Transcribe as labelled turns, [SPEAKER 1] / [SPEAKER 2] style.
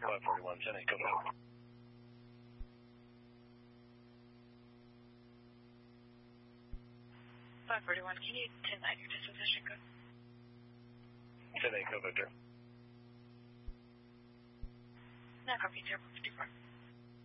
[SPEAKER 1] 541, 10-8, go ahead.
[SPEAKER 2] 541, can you 10-9 your disposition code?
[SPEAKER 1] 10-8, go Victor.
[SPEAKER 2] No, copy 054.